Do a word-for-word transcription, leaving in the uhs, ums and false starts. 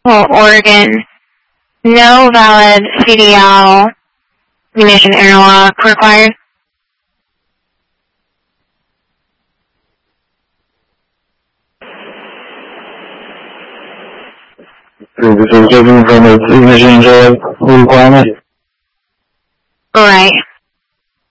Oregon, no valid C D L munition interlock required. Previously taken from its ignition requirement. Right.